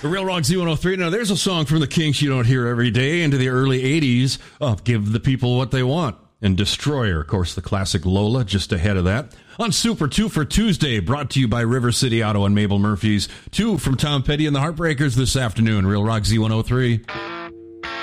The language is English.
The Real Rock Z103. Now, there's a song from the Kinks you don't hear every day. Into the early 80s, Give the People What They Want. And Destroyer, of course, the classic Lola, just ahead of that. On Super 2 for Tuesday, brought to you by River City Auto and Mabel Murphy's. 2 from Tom Petty and the Heartbreakers this afternoon. Real Rock Z103.